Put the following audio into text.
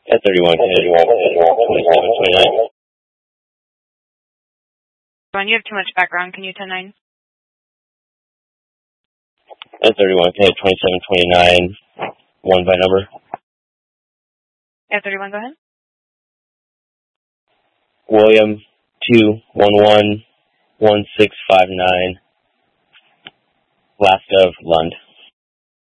At 31K, 2729. You have too much background. Can you 10-9? At 31K, 2729. 1 by number. At 31, go ahead. William 2111659. Last of Lund.